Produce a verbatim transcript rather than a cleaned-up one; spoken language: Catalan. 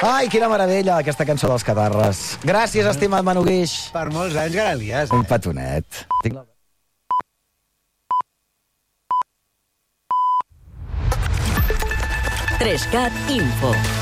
Ai, quina meravella, aquesta cançó dels Catarres. Gràcies, estimat Manu Guix. Per molts anys, Garalies. Un petonet. Tinc la... tres cat Info.